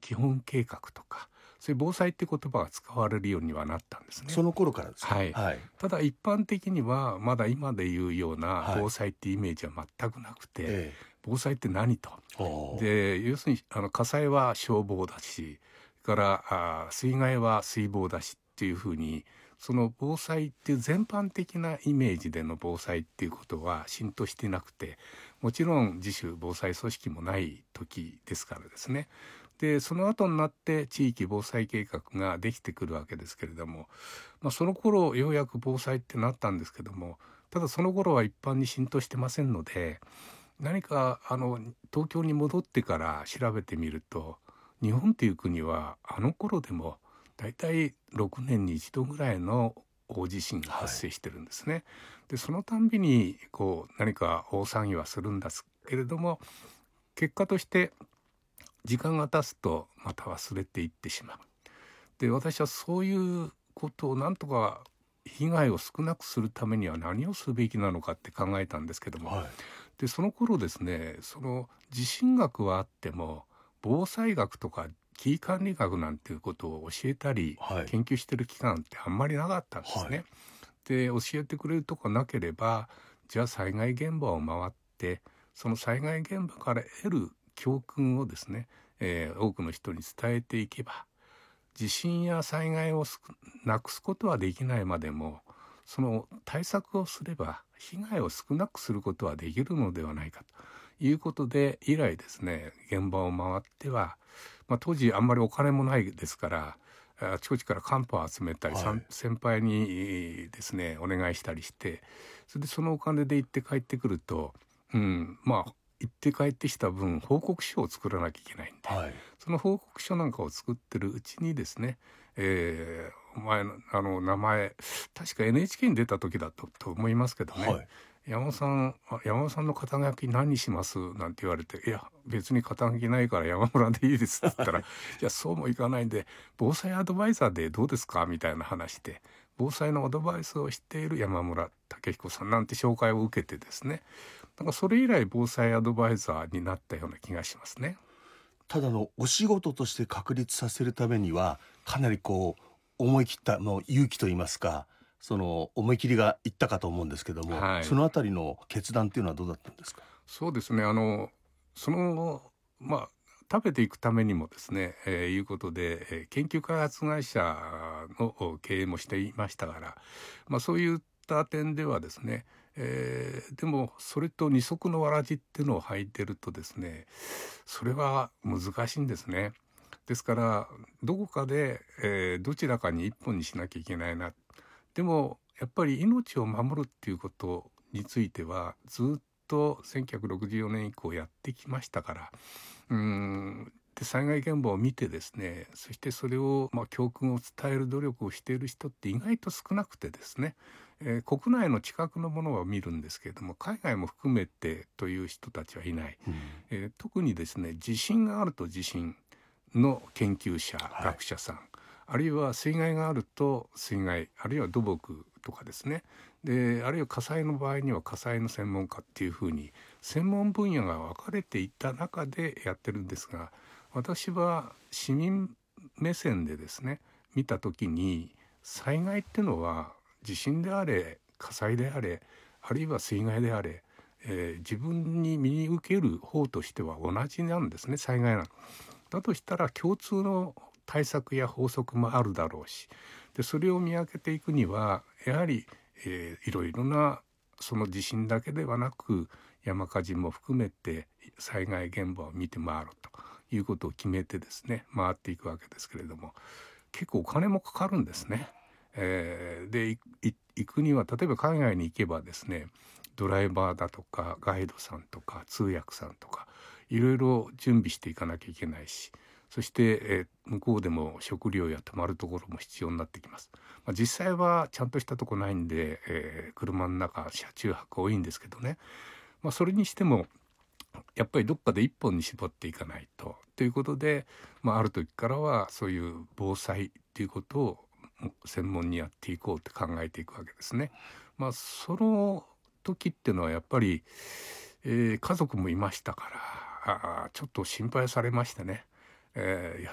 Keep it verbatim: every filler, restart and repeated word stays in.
基本計画とか、そういう防災って言葉が使われるようにはなったんですね。 その頃からですか？ はい、はい、ただ一般的にはまだ今でいうような防災ってイメージは全くなくて、はい、防災って何と。で要するにあの火災は消防だし、からあ水害は水防だしっていうふうに、その防災っていう全般的なイメージでの防災っていうことは浸透していなくて、もちろん自主防災組織もない時ですからですね。でその後になって地域防災計画ができてくるわけですけれども、まあ、その頃ようやく防災ってなったんですけども、ただその頃は一般に浸透してませんので、何かあの東京に戻ってから調べてみると、日本という国はあの頃でもだいたいろくねんに一度ぐらいの大地震が発生してるんですね、はい、でそのたんびにこう何か大騒ぎはするんですけれども、結果として時間が経つとまた忘れていってしまう。で私はそういうことをなんとか被害を少なくするためには何をするべきなのかって考えたんですけども、はい、でその頃ですね、その地震学はあっても防災学とか危機管理学なんていうことを教えたり、はい、研究してる機関ってあんまりなかったんですね、はい、で教えてくれるとこなければ、じゃあ災害現場を回ってその災害現場から得る教訓をですね、えー、多くの人に伝えていけば、地震や災害をなくすことはできないまでも、その対策をすれば被害を少なくすることはできるのではないかということで、以来ですね、現場を回っては、まあ、当時あんまりお金もないですから、あちこちからカンパを集めたり、はい、先輩にですねお願いしたりして、それでそのお金で行って帰ってくると、うん、まあ行って帰ってきた分報告書を作らなきゃいけないんで、はい、その報告書なんかを作ってるうちにですね、えー、お前のあの名前確か エヌエイチケー に出た時だったと思いますけどね、はい、山本さん山本さんの肩書き何にしますなんて言われて、いや別に肩書きないから山村でいいですって言ったらいやそうもいかないんで防災アドバイザーでどうですかみたいな話で、防災のアドバイスをしている山村武彦さんなんて紹介を受けてですね、だからそれ以来防災アドバイザーになったような気がしますね。 ただのお仕事として確立させるためにはかなりこう思い切ったもう勇気といいますか、その思い切りがいったかと思うんですけども、はい、そのあたりの決断っていうのはどうだったんですか？ そうですね、あのそのまあ食べていくためにもですね、えー、いうことで、えー、研究開発会社の経営もしていましたから、まあ、そういった点ではですね、えー、でもそれと二足のわらじっていうのを履いてるとですね、それは難しいんですね。ですからどこかで、えー、どちらかに一本にしなきゃいけないな。でもやっぱり命を守るっていうことについてはずっとせんきゅうひゃくろくじゅうよねん以降やってきましたから、うーんで災害現場を見てですね、そしてそれを、まあ、教訓を伝える努力をしている人って意外と少なくてですね、えー、国内の近くのものは見るんですけれども海外も含めてという人たちはいない、うん、えー、特にですね地震があると地震の研究者、はい、学者さん、あるいは水害があると水害、あるいは土木とかですね、であるいは火災の場合には火災の専門家っていうふうに専門分野が分かれていった中でやってるんですが、私は市民目線でですね見た時に、災害ってのは地震であれ火災であれあるいは水害であれ、えー、自分に身に受ける方としては同じなんですね。災害なんだとしたら共通の対策や法則もあるだろうし、でそれを見分けていくにはやはり、えー、いろいろなその地震だけではなく山火事も含めて災害現場を見て回るということを決めてですね回っていくわけですけれども、結構お金もかかるんですね。えー、で行くには例えば海外に行けばですね、ドライバーだとかガイドさんとか通訳さんとかいろいろ準備していかなきゃいけないし、そして、えー、向こうでも食料や泊まるところも必要になってきます。まあ、実際はちゃんとしたとこないんで、えー、車の中車中泊多いんですけどね、まあ、それにしてもやっぱりどっかで一本に絞っていかないとということで、まあ、ある時からはそういう防災っていうことを専門にやっていこうって考えていくわけですね。まあ、その時っていうのはやっぱり、えー、家族もいましたから、あちょっと心配されましてね、えー、やっ